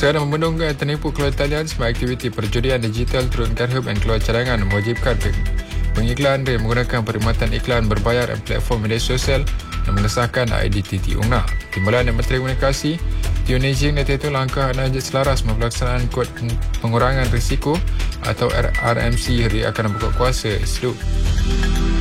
Usaha dan membendung ternipu keluar talian semua aktiviti perjudian digital turunkan hub dan keluar cadangan mewajibkan pengiklan dan menggunakan perkhidmatan iklan berbayar dan platform media sosial dan mengesahkan IDTT UNGNA. Timbalan dan Menteri Komunikasi Teo Najing dan itu langkah Najib selaras pelaksanaan kod pengurangan risiko atau RMC hari akan berkuasa esok.